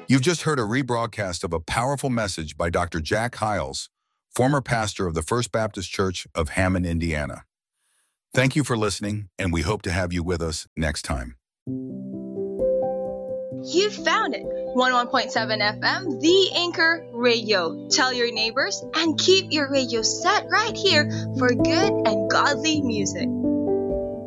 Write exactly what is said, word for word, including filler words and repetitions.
You've just heard a rebroadcast of a powerful message by Doctor Jack Hiles, former pastor of the First Baptist Church of Hammond, Indiana. Thank you for listening, and we hope to have you with us next time. You found it! one oh one point seven F M, The Anchor Radio. Tell your neighbors and keep your radio set right here for good and godly music.